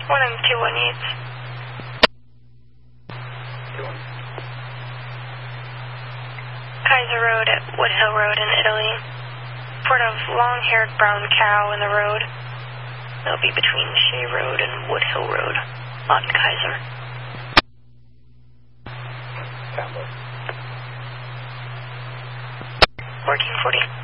One and 218. Kaiser Road at Woodhill Road in Italy. Report of long-haired brown cow in the road. It'll be between Shea Road and Woodhill Road on Kaiser. 1440.